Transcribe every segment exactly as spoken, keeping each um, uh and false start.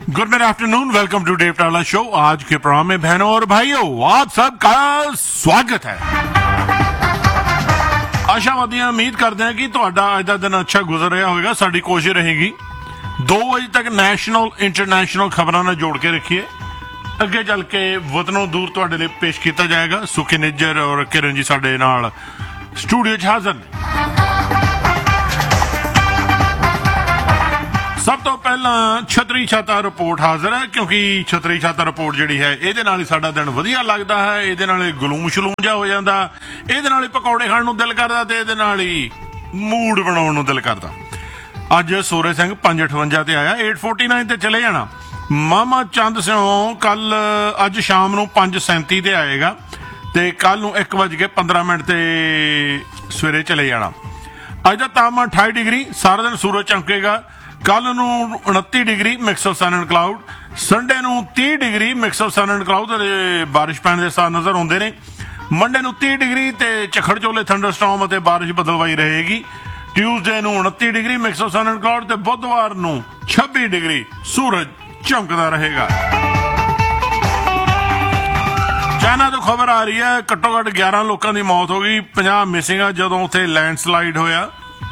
Good afternoon, welcome to Dave टाला show. आज के प्रोग्राम में बहनों और भाइयों आप सबका स्वागत है। आशावादी उम्मीद करते हैं कि ਤੁਹਾਡਾ ਅੱਜ ਦਾ ਦਿਨ अच्छा गुजर रहा होगा। साडी कोशिश रहेगी दो बजे तक नेशनल इंटरनेशनल खबरों ਨਾਲ जोड़ के रखिए। ਅੱਗੇ ਚੱਲ ਕੇ ਵਤਨੋਂ ਦੂਰ ਤੁਹਾਡੇ ਲਈ ਪੇਸ਼ ਕੀਤਾ ਜਾਏਗਾ। ਸੁਖੀ ਨਿੱਜਰ ਔਰ ਕਿਰਨ ਜੀ ਸਾਡੇ ਨਾਲ ਸਟੂਡੀਓ 'ਚ ਹਾਜ਼ਰ ਨੇ। ਸਭ ਤੋਂ ਪਹਿਲਾਂ ਛਤਰੀ ਛਾਤਾ ਰਿਪੋਰਟ ਹਾਜ਼ਰ ਹੈ, ਕਿਉਂਕਿ ਛਤਰੀ ਛਾਤਾ ਰਿਪੋਰਟ ਜਿਹੜੀ ਹੈ ਇਹਦੇ ਨਾਲ ਹੀ ਸਾਡਾ ਦਿਨ ਵਧੀਆ ਲੱਗਦਾ ਹੈ। ਇਹਦੇ ਨਾਲ ਹੀ ਗਲੂਮ ਸ਼ਲੂਮ ਜਿਹਾ ਹੋ ਜਾਂਦਾ, ਇਹਦੇ ਨਾਲ ਹੀ ਪਕੌੜੇ ਖਾਣ ਨੂੰ ਦਿਲ ਕਰਦਾ ਤੇ ਇਹਦੇ ਨਾਲ ਹੀ ਮੂਡ ਬਣਾਉਣ ਨੂੰ ਦਿਲ ਕਰਦਾ। ਅੱਜ ਸੂਰਜ ਸਿੰਘ ਪੰਜ ਅਠਵੰਜਾ ਤੇ ਆਇਆ, ਅੱਠ ਸੌ ਉਨਤਾਲੀ ਤੇ ਚਲੇ ਜਾਣਾ। ਮਾਮਾ ਚੰਦ ਸਿੰਘ ਕੱਲ ਅੱਜ ਸ਼ਾਮ ਨੂੰ ਪੰਜ ਸੈਂਤੀ ਤੇ ਆਏਗਾ ਤੇ ਕੱਲ ਨੂੰ ਇੱਕ ਵੱਜ ਕੇ ਪੰਦਰਾਂ ਮਿੰਟ ਤੇ ਸਵੇਰੇ ਚਲੇ ਜਾਣਾ। ਅੱਜ ਦਾ ਤਾਪਮਾਨ ਅਠਾਈ ਡਿਗਰੀ, ਸਾਰਾ ਦਿਨ ਸੂਰਜ ਚਮਕੇਗਾ। ਕੱਲ ਨੂੰ ਉਨੱਤੀ degree mix of son and cloud, Sunday ਨੂੰ ਤੀਹ degree mix of son and cloud ਤੇ ਬਾਰਿਸ਼ ਪੈਣ ਦੇ ਸਾਥ ਨਜ਼ਰ ਆਉਂਦੇ ਨੇ। ਮੰਡੇ ਨੂੰ ਤੀਹ ਡਿਗਰੀ ਤੇ ਝੱਖੜ ਝੋਲੇ ਥੰਡਰਸਟਾਰਮ ਅਤੇ ਬਾਰਿਸ਼ ਬਦਲਵਾਈ ਰਹੇਗੀ। ਟਿਊਜ਼ਡੇ ਨੂੰ ਉਨੱਤੀ degree mix of son and cloud ਤੇ ਬੁੱਧਵਾਰ ਨੂੰ ਛੱਬੀ ਡਿਗਰੀ ਸੂਰਜ ਚਮਕਦਾ ਰਹੇਗਾ। ਚਾਈਨਾ ਤੋਂ ਖਬਰ ਆ ਰਹੀ ਹੈ ਘੱਟੋ ਘੱਟ ਗਿਆਰਾਂ ਲੋਕਾਂ ਦੀ ਮੌਤ ਹੋ ਗਈ, ਪੰਜਾਹ ਮਿਸਿੰਗ ਆ ਜਦੋਂ ਉੱਥੇ ਲੈਂਡਸਲਾਈਡ ਹੋਇਆ।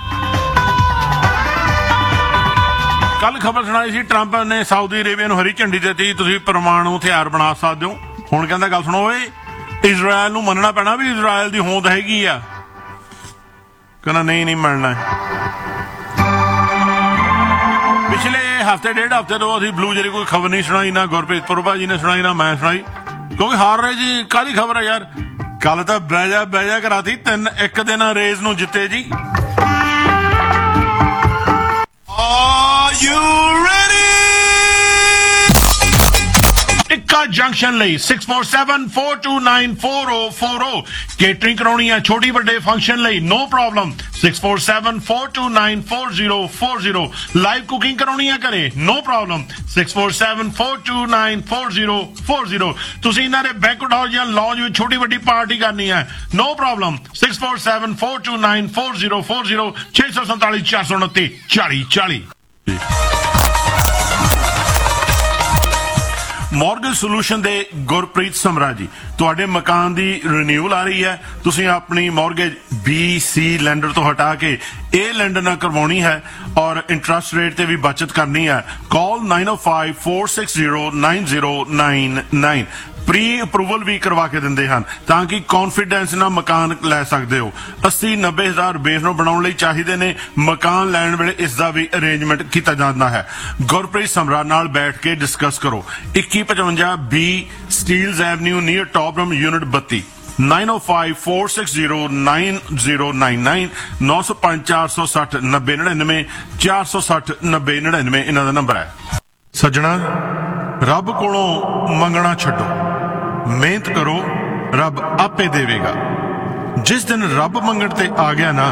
ਕੱਲ ਖਬਰ ਸੁਣਾਈ ਸੀ ਟਰੰਪ ਨੇ ਸਾਊਦੀ ਅਰੇਬੀਆ ਨੂੰ ਹਰੀ ਝੰਡੀ ਦਿੱਤੀ, ਤੁਸੀਂ ਪਰਮਾਣੂ ਹਥਿਆਰ ਬਣਾ ਸਕਦੇ ਹੋ। ਹੁਣ ਕਹਿੰਦਾ ਗੱਲ ਸੁਣੋ ਓਏ, ਇਜ਼ਰਾਈਲ ਨੂੰ ਮੰਨਣਾ ਪੈਣਾ ਵੀ ਇਜ਼ਰਾਈਲ ਦੀ ਹੋਂਦ ਹੈਗੀ ਆ। ਕਹਿੰਦਾ ਨਹੀਂ ਨਹੀਂ ਮੰਨਣਾ। ਪਿਛਲੇ ਹਫ਼ਤੇ ਡੇਢ ਹਫ਼ਤੇ ਤੋਂ ਅਸੀਂ ਬਲੂ ਜਿਹੜੀ ਕੋਈ ਖਬਰ ਨਹੀਂ ਸੁਣਾਈ, ਨਾ ਗੁਰਪ੍ਰੀਤ ਪੁਰਬਾ ਜੀ ਨੇ ਸੁਣਾਈ ਨਾ ਮੈਂ ਸੁਣਾਈ, ਕਿਉਂਕਿ ਹਾਰ ਰਹੇ ਜੀ। ਕਾਹਦੀ ਖਬਰ ਹੈ ਯਾਰ, ਕੱਲ ਤਾਂ ਬੈਜਾ ਬੈਜਾ ਕਰਾਤੀ, ਤਿੰਨ ਇੱਕ ਦਿਨ ਰੇਸ ਨੂੰ ਜਿੱਤੇ ਜੀ। Are you ready? Tikka junction ਲਈ six four seven four two nine four zero four zero catering ਕਰਾਉਣੀ ਹੈ ਛੋਟੀ ਵੱਡੇ ਫੰਕਸ਼ਨ ਲਈ, no problem. Six four seven four two nine four zero four zero live cooking ਕਰਾਉਣੀ ਹੈ ਘਰੇ, no problem. Six four seven four two nine four zero four zero ਤੁਸੀਂ ਇਹਨਾਂ ਦੇ ਬੈਂਕਟ ਹਾਲ ਜਾਂ ਲੌਂਜ ਵਿੱਚ ਛੋਟੀ ਵੱਡੀ ਪਾਰਟੀ ਕਰਨੀ ਹੈ, no problem. Six four seven four two nine four zero four zero ਛੇ ਸੌ ਸੰਤਾਲੀ ਚਾਰ ਸੌ ਉਨੱਤੀ ਚਾਲੀ ਚਾਲੀ। ਮੌਰਗੇਜ ਸੋਲੂਸ਼ਨ ਦੇ ਗੁਰਪ੍ਰੀਤ ਸਮਰਾ ਜੀ, ਤੁਹਾਡੇ ਮਕਾਨ ਦੀ ਰਿਨਿਊਅਲ ਆ ਰਹੀ ਹੈ, ਤੁਸੀਂ ਆਪਣੀ ਮੌਰਗੇਜ ਬੀ ਸੀ ਲੈਂਡਰ ਤੋਂ ਹਟਾ ਕੇ ਇਹ ਲੈਂਡਰ ਨਾਲ ਕਰਵਾਉਣੀ ਹੈ ਔਰ ਇੰਟਰਸਟ ਰੇਟ ਤੇ ਵੀ ਬਚਤ ਕਰਨੀ ਹੈ। ਕਾਲ ਨਾਈਨ ਓ five four six zero nine zero nine nine. Pre approval ਵੀ ਕਰਵਾ ਕੇ ਦਿੰਦੇ ਹਨ ਤਾਂ ਕਿ ਕੌਨਫੀਡੈਂਸ ਨਾਲ ਮਕਾਨ ਲੈ ਸਕਦੇ ਹੋ। ਅੱਸੀ ਨੱਬੇ ਹਜ਼ਾਰ ਬੇਸ ਨੂੰ ਬਣਾਉਣ ਲਈ ਚਾਹੀਦੇ ਨੇ, ਮਕਾਨ ਲੈਣ ਵੇਲੇ ਇਸ ਦਾ ਵੀ ਅਰੇਂਜਮੈਂਟ ਕੀਤਾ ਜਾਂਦਾ ਹੈ। ਗੁਰਪ੍ਰੀਤ ਸਮਰਾ ਨਾਲ ਬੈਠ ਕੇ ਡਿਸਕਸ ਕਰੋ। ਇੱਕੀ ਪਚਵੰਜਾ ਬੀ ਸਟੀਲਜ਼ ਐਵਨਿਊ ਨੀਅਰ ਟੌਪਰਮ ਯੂਨਿਟ ਬੱਤੀ, ਨਾਈਨ ਓ five four six zero nine zero nine nine. ਨੌ ਸੌ ਪੰਜ ਚਾਰ ਸੌ ਸੱਠ ਨੱਬੇ ਨੜਿਨਵੇਂ ਚਾਰ ਸੌ ਸੱਠ ਨੱਬੇ ਨੜਿਨਵੇਂ ਇਹਨਾਂ ਦਾ ਨੰਬਰ ਹੈ। ਸੱਜਣਾ, ਰੱਬ ਕੋਲੋਂ ਮੰਗਣਾ ਛੱਡੋ, ਮਿਹਨਤ ਕਰੋ, ਰੱਬ ਆਪੇ ਦੇਵੇਗਾ। ਜਿਸ ਦਿਨ ਰੱਬ ਮੰਗਣ ਤੇ ਆ ਗਿਆ ਨਾ,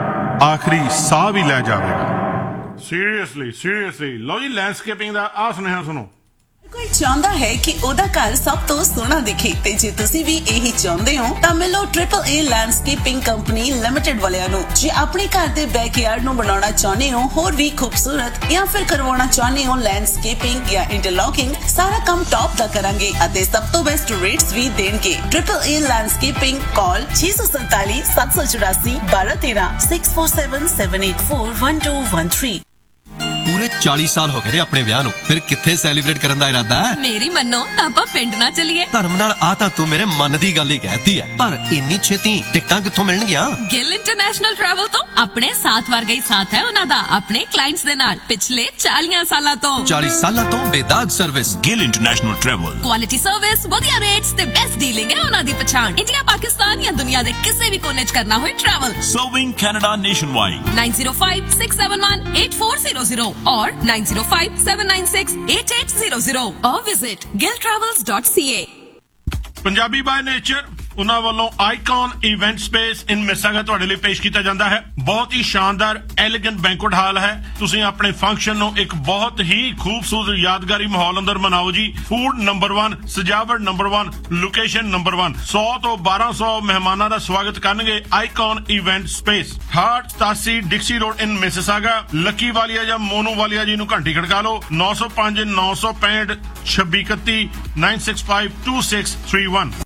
ਆਖਰੀ ਸਾਹ ਵੀ ਲੈ ਜਾਵੇਗਾ। ਸੀਰੀਅਸਲੀ ਸੀਰੀਅਸਲੀ ਲਓ ਜੀ, ਲੈਂਡਸਕੇਪਿੰਗ ਦਾ ਆ ਸੁਨੇਹਾ ਸੁਣੋ। ਕੋਈ ਚਾਹੁੰਦਾ ਹੈ ਕਿ ਉਹਦਾ ਘਰ ਸਭ ਤੋਂ ਸੋਹਣਾ ਦਿਖੇ ਤੇ ਜੇ ਤੁਸੀਂ ਵੀ ਇਹੀ ਚਾਹੁੰਦੇ ਹੋ ਤਾਂ ਮਿਲੋ ਟ੍ਰਿਪਲ ਏ ਲੈਂਡਸਕੇਪਿੰਗ ਕੰਪਨੀ ਲਿਮਟਿਡ ਵਾਲਿਆਂ ਨੂੰ। ਜੇ ਆਪਣੇ ਘਰ ਦੇ ਬੈਕਯਾਰਡ ਨੂੰ ਬਣਾਉਣਾ ਚਾਹੁੰਦੇ ਹੋ ਹੋਰ ਵੀ ਖੂਬਸੂਰਤ, ਜਾਂ ਫਿਰ ਕਰਵਾਉਣਾ ਚਾਹੁੰਦੇ ਹੋ ਲੈਂਡਸਕੇਪਿੰਗ ਜਾਂ ਇੰਟਰਲੌਕਿੰਗ, ਸਾਰਾ ਕੰਮ ਟੌਪ ਦਾ ਕਰਾਂਗੇ ਅਤੇ ਸਭ ਤੋਂ ਬੈਸਟ ਰੇਟਸ ਵੀ ਦੇਣਗੇ। ਟ੍ਰਿਪਲ ਏ ਲੈਂਡਸਕੇਪਿੰਗ, ਕਾਲ ਛੇ ਸੌ ਸੰਤਾਲੀ ਸੱਤ ਸੌ ਚੁਰਾਸੀ ਬਾਰਾਂ ਤੇਰਾਂ six four seven seven eight four one two one three. ਪੂਰੇ ਚਾਲੀ ਸਾਲ ਹੋ ਗਏ ਨੇ ਆਪਣੇ ਵਿਆਹ ਨੂੰ, ਫਿਰ ਕਿੱਥੇ ਸੈਲੀਬ੍ਰੇਟ ਕਰਨ ਦਾ ਇਰਾਦਾ ਹੈ? ਮੇਰੀ ਮੰਨੋ ਤਾਂ ਆਪਾਂ ਪਿੰਡ ਨਾ ਚੱਲੀਏ। ਧਰਮ ਨਾਲ ਆ ਤਾਂ ਤੂੰ ਮੇਰੇ ਮਨ ਦੀ ਗੱਲ ਹੀ ਕਹਿਤੀ ਹੈ, ਪਰ ਇੰਨੀ ਛੇਤੀ ਟਿਕਟਾਂ ਕਿੱਥੋਂ ਮਿਲਣਗੀਆਂ? ਗਿੱਲ ਇੰਟਰਨੈਸ਼ਨਲ ਟਰੈਵਲ ਤੋਂ। ਆਪਣੇ ਸਾਥ ਵਰਗਾ ਹੀ ਸਾਥ ਹੈ ਉਹਨਾਂ ਦਾ ਆਪਣੇ ਕਲਾਇੰਟਸ ਦੇ ਨਾਲ ਪਿਛਲੇ ਚਾਲੀ ਸਾਲਾਂ ਤੋਂ। ਚਾਲੀ ਸਾਲਾਂ ਤੋਂ ਬੇਦਾਗ service. Gill international travel, quality service, ਵਧੀਆ ਰੇਟਸ ਤੇ ਬੈਸਟ ਡੀਲਿੰਗ ਹੈ ਉਹਨਾਂ ਦੀ ਪਛਾਣ। ਇੰਡੀਆ, ਪਾਕਿਸਤਾਨ ਜਾਂ ਦੁਨੀਆ ਦੇ ਕਿਸੇ ਵੀ ਕੋਨੇ 'ਚ ਕਰਨਾ ਹੋਏ travel, serving Canada nationwide. Nine zero five six seven one eight four zero zero or nine zero five seven nine six eight eight zero zero or visit gill travels dot c a। Punjabi ਬਾय nature, ਉਹਨਾਂ ਵੱਲੋਂ icon event space ਇਨ ਮਿਸਾਗਾ ਤੁਹਾਡੇ ਲਈ ਪੇਸ਼ ਕੀਤਾ ਜਾਂਦਾ ਹੈ। ਬਹੁਤ ਹੀ ਸ਼ਾਨਦਾਰ ਐਲੀਗੈਂਟ ਬੈਂਕੁਏਟ ਹਾਲ ਹੈ। ਤੁਸੀਂ ਆਪਣੇ ਫੰਕਸ਼ਨ ਨੂੰ ਇੱਕ ਬਹੁਤ ਹੀ ਖੂਬਸੂਰਤ ਯਾਦਗਾਰੀ ਮਾਹੌਲ ਅੰਦਰ ਮਨਾਓ ਜੀ। ਫੂਡ ਨੰਬਰ ਇੱਕ, ਸਜਾਵਟ ਨੰਬਰ ਇੱਕ, ਲੋਕੇਸ਼ਨ ਨੰਬਰ ਇੱਕ। ਸੌ ਤੋਂ ਬਾਰਾਂ ਸੌ ਮਹਿਮਾਨਾਂ ਦਾ ਸਵਾਗਤ ਕਰਨਗੇ ਆਈਕਨ ਇਵੈਂਟ ਸਪੇਸ, ਹਾਰਟ ਸਤਾਸੀ ਡਿਕਸੀ ਰੋਡ ਇਨ ਮਿਸਿਸਾਗਾ। ਲੱਕੀ ਵਾਲੀਆ ਜਾਂ ਮੋਨੂ ਵਾਲੀਆ ਜੀ ਨੂੰ ਘੰਟੀ ਖੜਕਾ ਲਓ। ਨੌ ਸੌ ਪੰਜ ਨੌ ਸੌ ਪੈਂਹਠ ਛੱਬੀ ਇਕੱਤੀ ਨੌ ਛੇ ਪੰਜ ਦੋ ਛੇ ਤਿੰਨ ਇੱਕ।